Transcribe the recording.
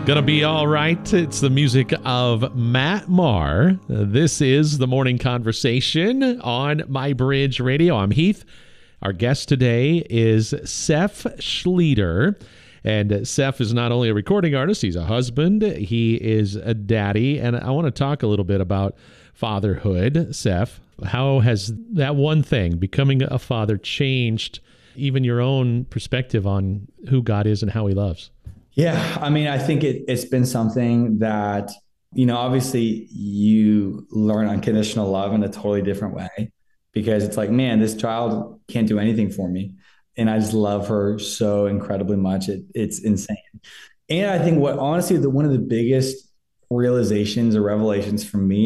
Gonna be all right. It's the music of Matt Maher. This is the Morning Conversation on My Bridge Radio. I'm Heath. Our guest today is Seph Schlueter. And Seph is not only a recording artist, he's a husband, he is a daddy. And I want to talk a little bit about fatherhood. Seph, how has that one thing, becoming a father, changed even your own perspective on who God is and how he loves? Yeah, I mean, I think it's been something that, obviously you learn unconditional love in a totally different way because it's like, man, this child can't do anything for me. And I just love her so incredibly much. It's insane. And I think one of the biggest realizations or revelations for me